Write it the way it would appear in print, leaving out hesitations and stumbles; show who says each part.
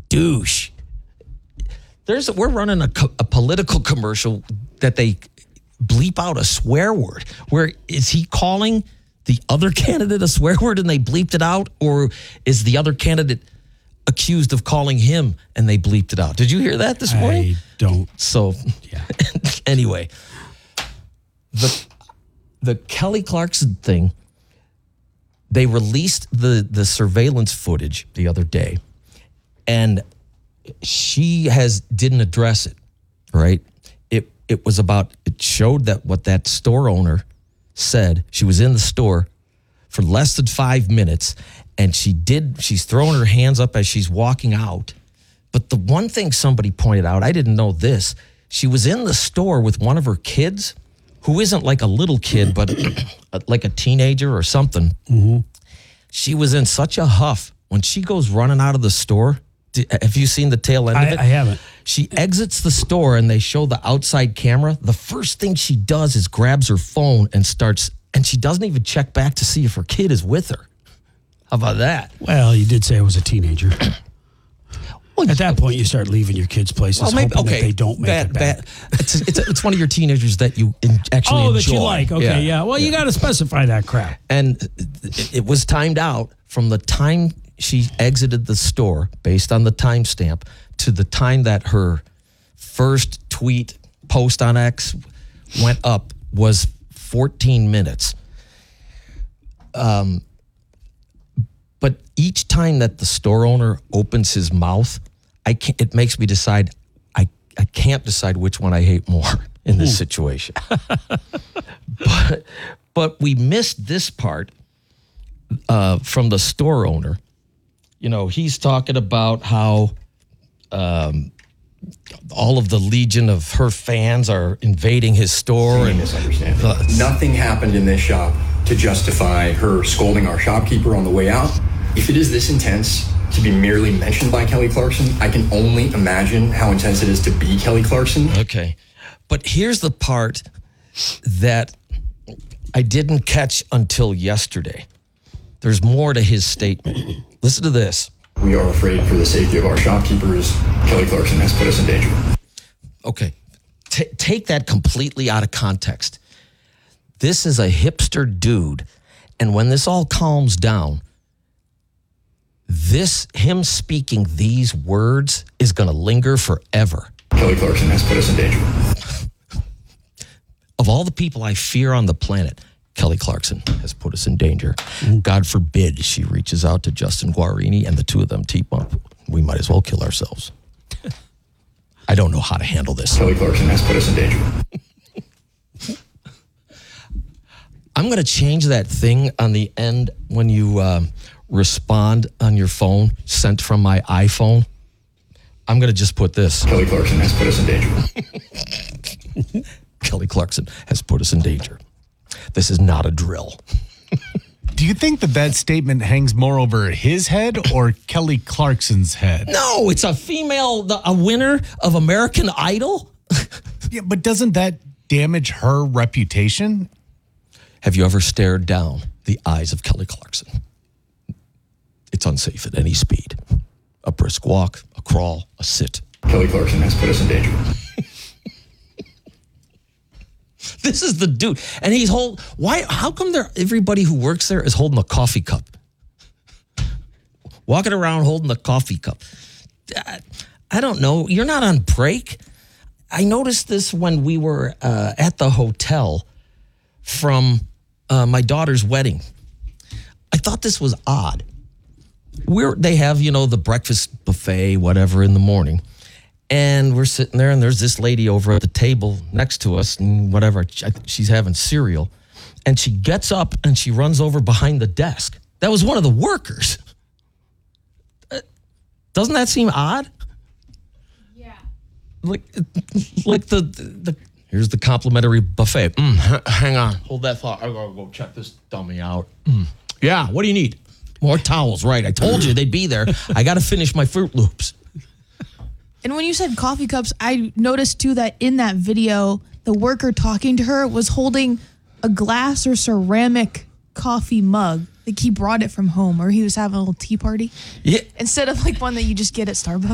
Speaker 1: douche. We're running a political commercial that they bleep out a swear word. Where is he calling the other candidate a swear word and they bleeped it out? Or is the other candidate accused of calling him and they bleeped it out? Did you hear that this morning?
Speaker 2: I don't.
Speaker 1: So, yeah. Anyway, the Kelly Clarkson thing, they released the surveillance footage the other day, and she didn't address it, right? It was about, it showed that what that store owner said. She was in the store for less than 5 minutes, and she's throwing her hands up as she's walking out. But the one thing somebody pointed out, I didn't know this, she was in the store with one of her kids, who isn't like a little kid, but like a teenager or something. Mm-hmm. She was in such a huff. When she goes running out of the store, have you seen the tail end of it?
Speaker 2: I haven't.
Speaker 1: She exits the store and they show the outside camera. The first thing she does is grabs her phone and she doesn't even check back to see if her kid is with her. How about that?
Speaker 2: Well, you did say I was a teenager. Well, at that point, you start leaving your kids' places, hoping that they don't make it back.
Speaker 1: It's one of your teenagers that you actually enjoy.
Speaker 2: That you like. Okay, yeah. Well, you got to specify that crap.
Speaker 1: And it was timed out from the time she exited the store, based on the timestamp, to the time that her first post on X went up was 14 minutes. But each time that the store owner opens his mouth, it makes me decide, I can't decide which one I hate more in this situation. But we missed this part from the store owner. You know, he's talking about how all of the legion of her fans are invading his store. And
Speaker 3: misunderstand. Nothing happened in this shop to justify her scolding our shopkeeper on the way out. If it is this intense to be merely mentioned by Kelly Clarkson, I can only imagine how intense it is to be Kelly Clarkson.
Speaker 1: Okay. But here's the part that I didn't catch until yesterday. There's more to his statement. Listen to this.
Speaker 3: We are afraid for the safety of our shopkeepers. Kelly Clarkson has put us in danger.
Speaker 1: Okay. Take that completely out of context. This is a hipster dude. And when this all calms down, him speaking these words is going to linger forever.
Speaker 3: Kelly Clarkson has put us in danger.
Speaker 1: Of all the people I fear on the planet, Kelly Clarkson has put us in danger. God forbid she reaches out to Justin Guarini and the two of them team up. We might as well kill ourselves. I don't know how to handle this.
Speaker 3: Kelly Clarkson has put us in danger.
Speaker 1: I'm going to change that thing on the end when you respond on your phone, sent from my iPhone. I'm going to just put this.
Speaker 3: Kelly Clarkson has put us in danger.
Speaker 1: Kelly Clarkson has put us in danger. This is not a drill.
Speaker 4: Do you think that statement hangs more over his head or Kelly Clarkson's head?
Speaker 1: No, it's a female, a winner of American Idol.
Speaker 4: Yeah, but doesn't that damage her reputation?
Speaker 1: Have you ever stared down the eyes of Kelly Clarkson? It's unsafe at any speed. A brisk walk, a crawl, a sit.
Speaker 3: Kelly Clarkson has put us in danger.
Speaker 1: This is the dude. And how come everybody who works there is holding a coffee cup? Walking around holding the coffee cup. I don't know. You're not on break. I noticed this when we were at the hotel from my daughter's wedding. I thought this was odd. They have, the breakfast buffet, whatever, in the morning. And we're sitting there, and there's this lady over at the table next to us, and whatever, she's having cereal. And she gets up, and she runs over behind the desk. That was one of the workers. Doesn't that seem odd?
Speaker 5: Yeah.
Speaker 1: Like here's the complimentary buffet. Hang on. Hold that thought. I gotta go check this dummy out. Yeah, what do you need? More towels, right. I told you they'd be there. I got to finish my Fruit Loops.
Speaker 5: And when you said coffee cups, I noticed too that in that video, the worker talking to her was holding a glass or ceramic coffee mug. Like he brought it from home or he was having a little tea party.
Speaker 1: Yeah.
Speaker 5: Instead of like one that you just get at Starbucks.